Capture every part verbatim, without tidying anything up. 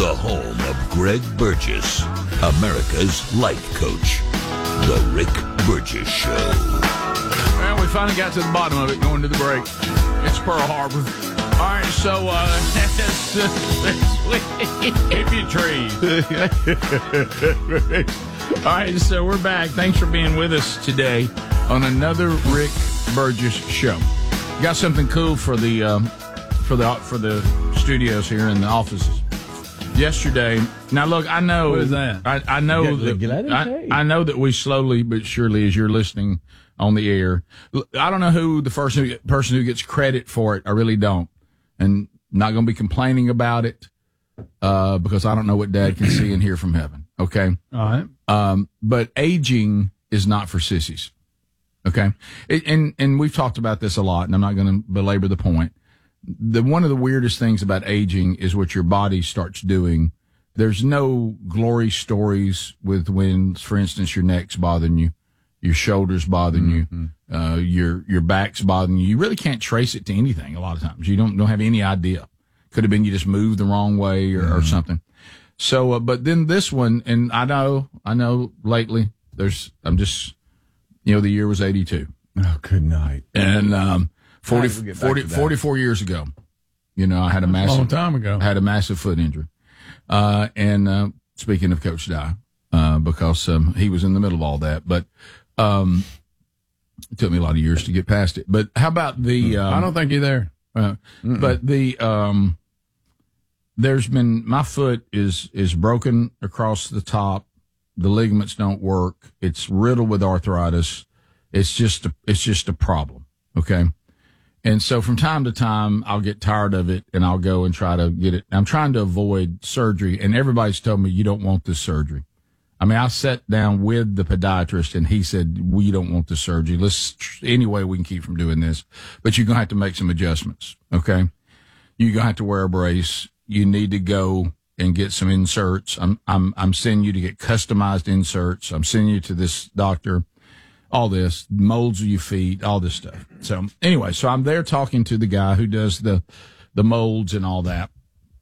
the home of Greg Burgess, America's life coach. The Rick Burgess Show. Well, we finally got to the bottom of it going to the break. It's Pearl Harbor. All right, so uh, that's, uh, keep your trees. All right, so we're back. Thanks for being with us today on another Rick Burgess Show. Got something cool for the um, for the for the studios here in the offices. Yesterday, now look, I know what is that? I, I know Get, that get I, I know that we slowly but surely, as you're listening on the air, I don't know who the first who, person who gets credit for it. I really don't, and not going to be complaining about it uh, because I don't know what Dad can see and hear from heaven. Okay, all right. Um, but aging is not for sissies. Okay, it, and and we've talked about this a lot, and I'm not going to belabor the point. The one of the weirdest things about aging is what your body starts doing. There's no glory stories with when, for instance, your neck's bothering you, your shoulders bothering mm-hmm. you, uh, your your back's bothering you. You really can't trace it to anything. A lot of times, you don't don't have any idea. Could have been you just moved the wrong way or, mm-hmm. or something. So, uh, but then this one, and I know, I know. Lately, there's. I'm just, you know, the year was eighty-two. Oh, good night. And um. forty, forty, forty-four years ago, you know, I had a massive, a long time ago, I had a massive foot injury. Uh, and, uh, speaking of Coach Dye, uh, because, um, he was in the middle of all that, but, um, it took me a lot of years to get past it. But how about the, um, I don't think you're there. Uh, but the, um, there's been, my foot is, is broken across the top. The ligaments don't work. It's riddled with arthritis. It's just, a, it's just a problem. Okay. And so from time to time, I'll get tired of it and I'll go and try to get it. I'm trying to avoid surgery, and everybody's told me you don't want this surgery. I mean, I sat down with the podiatrist and he said, we don't want this surgery. Let's, any way we can keep from doing this, but you're going to have to make some adjustments. Okay. You're going to have to wear a brace. You need to go and get some inserts. I'm, I'm, I'm sending you to get customized inserts. I'm sending you to this doctor. All this, molds of your feet, all this stuff. So anyway, so I'm there talking to the guy who does the, the molds and all that.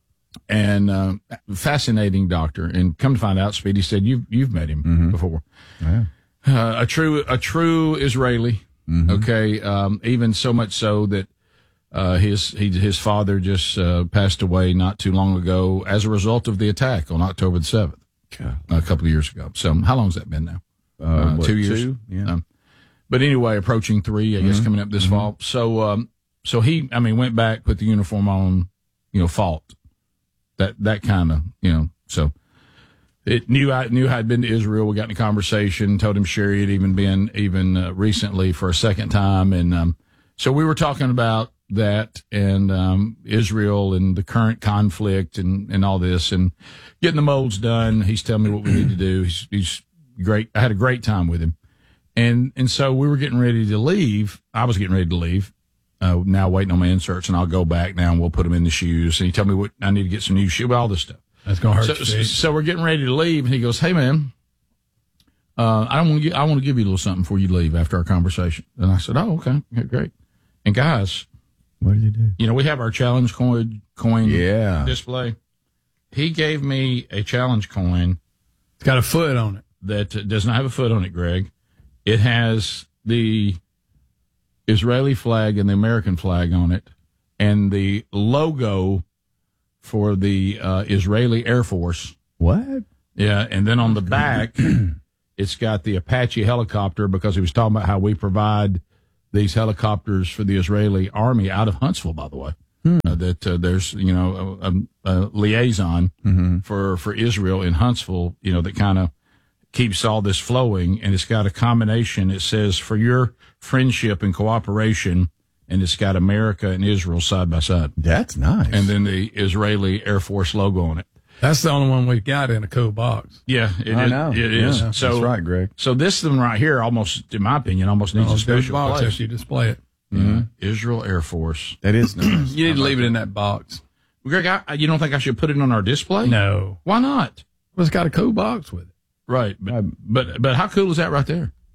And, uh, fascinating doctor. And come to find out, Speedy said, you've, you've met him mm-hmm. before. Yeah. Uh, a true, a true Israeli. Mm-hmm. Okay. Um, even so much so that, uh, his, he, his father just, uh, passed away not too long ago as a result of the attack on October the seventh, okay. a couple of years ago. So how long's that been now? Uh, uh, what, two years. Two? Yeah. Um, but anyway, approaching three, I mm-hmm. guess, coming up this mm-hmm. fall. So, um, so he, I mean, went back, put the uniform on, you know, fought. That, that kind of, you know, so it knew I knew I'd been to Israel. We got in a conversation, told him Sherry had even been even uh, recently for a second time. And, um, so we were talking about that and, um, Israel and the current conflict and, and all this and getting the molds done. He's telling me what we need to do. He's, he's, great. I had a great time with him. And, and so we were getting ready to leave. I was getting ready to leave, uh, now waiting on my inserts, and I'll go back now and we'll put them in the shoes. And he told me what I need to get some new shoes, all this stuff. That's going to hurt. So, so, so we're getting ready to leave, and he goes, "Hey man, uh, I want to I want to give you a little something before you leave after our conversation." And I said, "Oh, okay. Okay, great." And guys, what did you do? You know, we have our challenge coin, coin yeah. display. He gave me a challenge coin. It's got a foot on it. That does not have a foot on it, Greg. It has the Israeli flag and the American flag on it, and the logo for the uh, Israeli Air Force. What? Yeah, and then on the back, it's got the Apache helicopter, because he was talking about how we provide these helicopters for the Israeli Army out of Huntsville, by the way. Hmm. Uh, that uh, there's, you know, a, a liaison mm-hmm. for, for Israel in Huntsville, you know, that kind of keeps all this flowing, and it's got a combination. It says, for your friendship and cooperation, and it's got America and Israel side by side. That's nice. And then the Israeli Air Force logo on it. That's the only one we've got in a cool box. Yeah, it I is. know. It is. Yeah, so, that's right, Greg. So this one right here, almost, in my opinion, almost needs oh, a special box place. If you display it. Mm-hmm. Israel Air Force. That is nice. You need to leave it in that box. Greg, I, you don't think I should put it on our display? No. Why not? Well, it's got a cool box with it. Right, but but but how cool is that right there?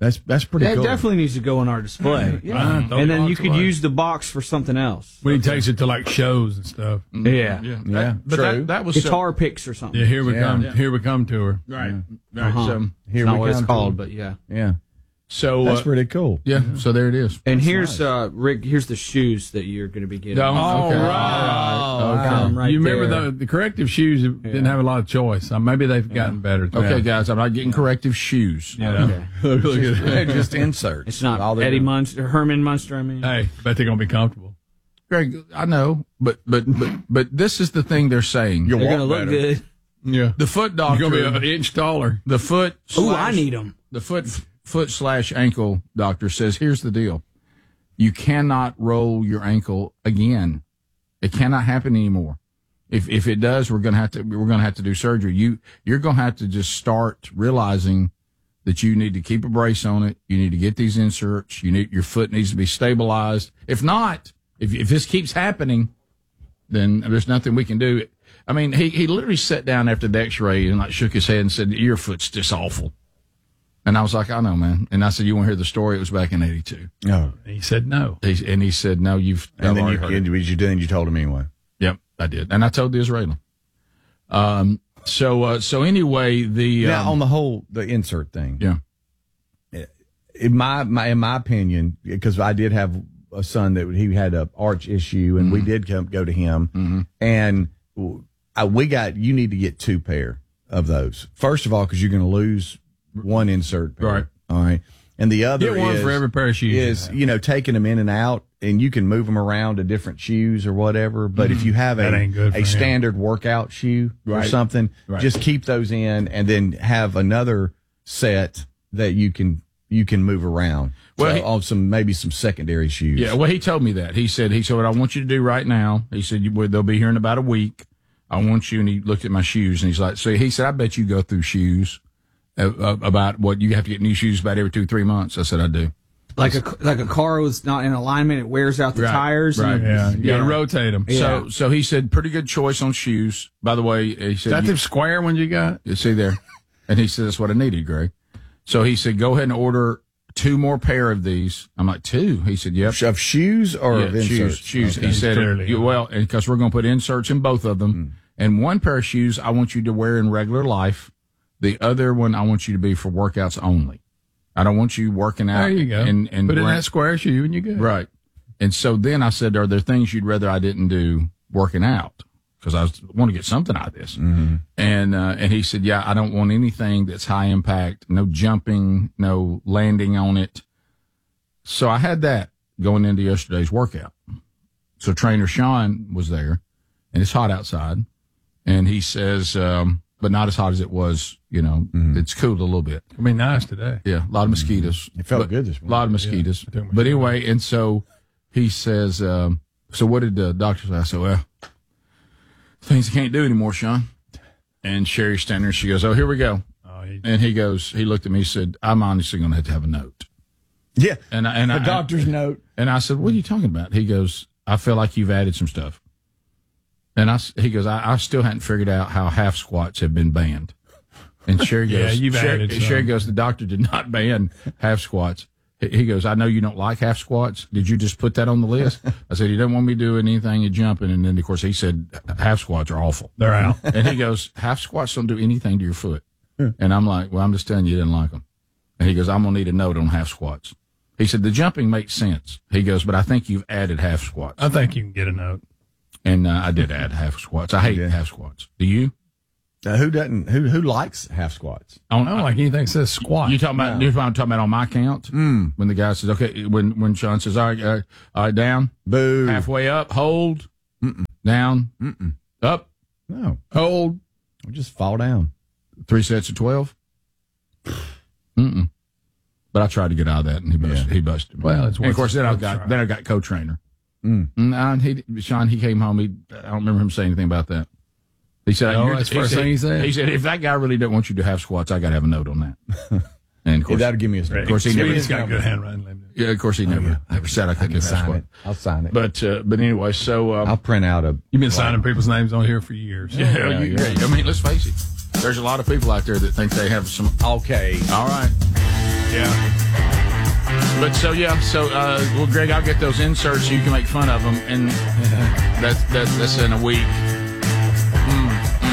That's that's pretty That cool. definitely needs to go on our display. Yeah. And then you could use the box for something else. when he takes it to like shows and stuff. Yeah. Yeah, Yeah, that, but true. that, that was so- Guitar picks or something. Yeah, here we Yeah. come. Yeah. Here we come to her. right. Right. Uh-huh. So, Here It's not we what it's come. called, but yeah. Yeah, so that's uh, pretty cool. yeah. So there it is. And here's uh Rick. Here's the shoes that you're going to be getting. Oh, okay. right. All right. Oh, Okay. Got 'em right you remember there. the the corrective shoes didn't have a lot of choice. Uh, maybe they've gotten better. Okay, guys, I'm not getting corrective shoes. You know? Okay. Look, look at They're that. just inserts. It's not All they're Eddie doing. Munster, Herman Munster. I mean, Hey, bet they're gonna be comfortable. Greg, I know, but but but but this is the thing they're saying. You'll they're walk going to look better. good. Yeah, The foot you're doctor, gonna be an inch taller. the foot. Ooh, slash- I need them. The foot foot slash ankle doctor says, here's the deal: you cannot roll your ankle again. It cannot happen anymore. If if it does, we're gonna have to we're gonna have to do surgery. You you're gonna have to just start realizing that you need to keep a brace on it. You need to get these inserts. You need your foot needs to be stabilized. If not, if if this keeps happening, then there's nothing we can do. I mean, he he literally sat down after the X-ray and like shook his head and said, "Your foot's just awful." And I was like, "I know, man." And I said, "You want to hear the story?" It was back in eighty-two. No, He said no. He, and he said, "No, you've." and I've then already you, heard it." you, you did, and you told him anyway. Yep, I did, and I told the Israeli. Um. So uh, so anyway, the Now um, on the whole, the insert thing. yeah. In my, my in my opinion, because I did have a son that he had a arch issue, and we did come go to him, and I, we got you need to get two pair of those. First of all, because you're going to lose one insert pair. Right. All right. And the other Get one is, for every pair of shoes you is have. you know taking them in and out, and you can move them around to different shoes or whatever. But if you have That a ain't good for a him. standard workout shoe or Right. something, Right. just keep those in, and then have another set that you can you can move around. Well, So, he- on some maybe some secondary shoes. Yeah, well, he told me that. He said, he said, what I want you to do right now, he said, you, well, they'll be here in about a week. I want you, and he looked at my shoes, and he's like, so he said, I bet you go through shoes uh, uh, about what you have to get new shoes about every two, three months. I said, I do. Like a like a car was not in alignment, it wears out the Right, tires. right. And Yeah, you got to Yeah. rotate them. So, so he said, pretty good choice on shoes. By the way, he Is said, that you, the square ones you got? you see there, and he said, that's what I needed, Greg. So he said, go ahead and order two more pair of these. I'm like, two? He said, yep. Of shoes or Yeah, of inserts? shoes, shoes. Okay. He said, Clearly, you, yeah. well, because we're going to put inserts in both of them. And one pair of shoes I want you to wear in regular life. The other one I want you to be for workouts only. I don't want you working out. There you go. And, and Put in wearing- that square shoe and you're good. Right. And so then I said, are there things you'd rather I didn't do working out? Because I was, want to get something out of this. Mm-hmm. And, uh, and he said, yeah, I don't want anything that's high impact, no jumping, no landing on it. So I had that going into yesterday's workout. So trainer Sean was there, and it's hot outside. And he says, um, but not as hot as it was, you know, it's cooled a little bit. It'll be nice today. Yeah, a lot of mosquitoes. It felt But- good this A morning. lot of mosquitoes. I took my But shower. anyway, and so he says, um, so what did the doctor say? I said, well, things I can't do anymore, Sean. And Sherry's standing there, she goes, oh, here we go. Oh, he, And he goes, he looked at me, he said, I'm honestly going to have to have a note. Yeah. And I, and A I, doctor's note. and I said, what are you talking about? He goes, I feel like you've added some stuff. And I, s- he goes, I, I still hadn't figured out how half squats have been banned. And Sherry goes, Yeah, you've Sherry, added some. Sherry goes, the doctor did not ban half squats. He he goes, I know you don't like half squats. Did you just put that on the list? I said, he doesn't want me doing anything and jumping. And then, of course, he said, half squats are awful. they're out. And he goes, half squats don't do anything to your foot. And I'm like, well, I'm just telling you, you didn't like them. And he goes, I'm going to need a note on half squats. He said, the jumping makes sense. He goes, but I think you've added half squats. I think you can get a note. And uh, I did add half squats. I hate did. half squats. Do you? Now, who doesn't? Who who likes half squats? I I don't like anything that says squat. You talking about? You're talking about on my count mm. when the guy says, "Okay," when when Sean says, "All right, uh, all right, down, Boo. halfway up, hold, Mm-mm. down, Mm-mm. up, No. hold, We just fall down. three sets of twelve." Mm-mm. But I tried to get out of that, and he busted. Yeah. He busted me. Well, it's and of worth course then I a got try. then I got co-trainer. Mm. No, and he Sean he came home. He I don't remember him saying anything about that. He said, No, you're- that's the first thing he said. He said, if that guy really doesn't want you to have squats, I got to have a note on that. And of Yeah, course, that'll give me a of course he never. He's got good handwriting. Yeah, of course he never, yeah. never said I I couldn't can do half sign squat. it. I'll sign it. But uh, but anyway, so um, I'll print out a. You've been signing people's names on here for years. yeah, Yeah, you, yeah. yeah, I mean, let's face it. There's a lot of people out there that think they have some. Okay. All right. Yeah. But so yeah, so uh, well, Greg, I'll get those inserts so you can make fun of them, and that's that's that's in a week. Mm,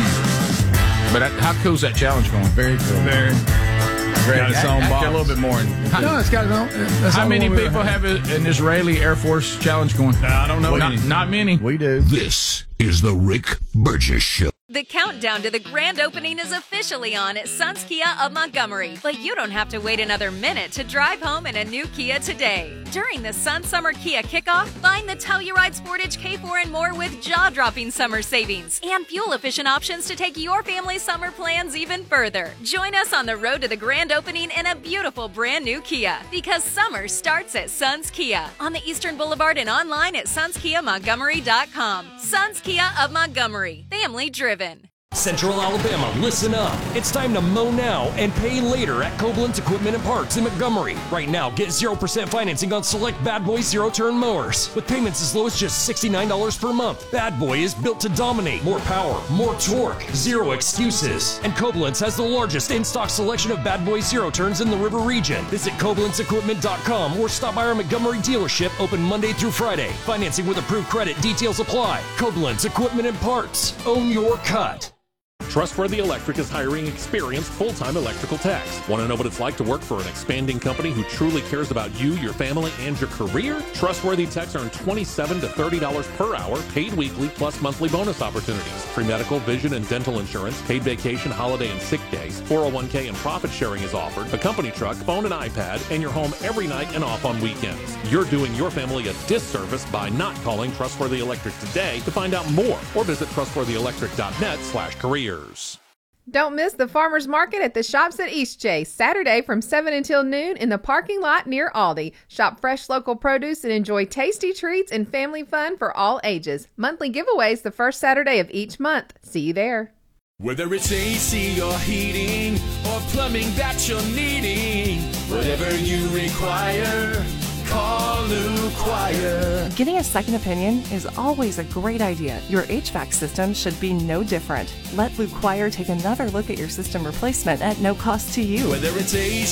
mm. But that, how cool is that challenge going? Very cool. Very. Greg, Got its act- own act box. a little bit more. No, it's got its own. That's How all many we were people having. have a, an Israeli Air Force challenge going? I don't know Not, any. not many. We do. This is the Rick Burgess Show. The countdown to the grand opening is officially on at Suns Kia of Montgomery, but you don't have to wait another minute to drive home in a new Kia today. During the Sun Summer Kia Kickoff, find the Telluride Sportage K four and more with jaw-dropping summer savings and fuel-efficient options to take your family's summer plans even further. Join us on the road to the grand opening in a beautiful brand new Kia, because summer starts at Suns Kia on the Eastern Boulevard and online at suns kia montgomery dot com. Suns Kia of Montgomery, family driven. Central Alabama, listen up. It's time to mow now and pay later at Koblenz Equipment and Parts in Montgomery. Right now, get zero percent financing on select Bad Boy zero-turn mowers with payments as low as just sixty-nine dollars per month. Bad Boy is built to dominate. More power, more torque, zero excuses. And Koblenz has the largest in-stock selection of Bad Boy zero-turns in the River region. Visit koblenz equipment dot com or stop by our Montgomery dealership, open Monday through Friday. Financing with approved credit, details apply. Koblenz Equipment and Parts. Own your cut. Trustworthy Electric is hiring experienced full-time electrical techs. Want to know what it's like to work for an expanding company who truly cares about you, your family, and your career? Trustworthy techs earn twenty-seven to thirty dollars per hour, paid weekly, plus monthly bonus opportunities. Free medical, vision, and dental insurance, paid vacation, holiday, and sick days. four oh one k and profit sharing is offered. A company truck, phone and iPad, and you're home every night and off on weekends. You're doing your family a disservice by not calling Trustworthy Electric today. To find out more, or visit trustworthy electric dot net slash careers. Don't miss the farmers market at the shops at Eastchase, Saturday from seven until noon in the parking lot near Aldi. Shop fresh local produce and enjoy tasty treats and family fun for all ages. Monthly giveaways the first Saturday of each month. See you there. Whether it's A C or heating or plumbing that you're needing, whatever you require, call Lou Choir. Getting a second opinion is always a great idea. Your H V A C system should be no different. Let Lou Choir take another look at your system replacement at no cost to you. Whether it's A C